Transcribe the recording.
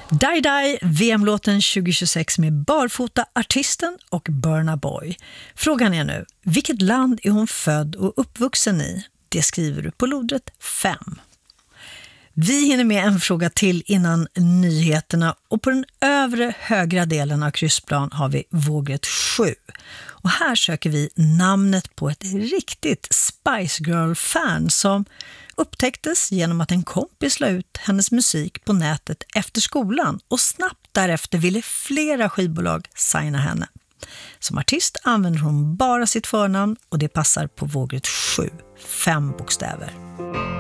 Die Die, VM-låten 2026 med Barfota artisten och Burna Boy. Frågan är nu, vilket land är hon född och uppvuxen i? Det skriver du på lodret 5. Vi hinner med en fråga till innan nyheterna och på den övre högra delen av kryssplan har vi vågrätt 7. Och här söker vi namnet på ett riktigt Spice Girl-fan som upptäcktes genom att en kompis la ut hennes musik på nätet efter skolan och snabbt därefter ville flera skivbolag signa henne. Som artist använder hon bara sitt förnamn och det passar på vågrätt 7, 5 bokstäver.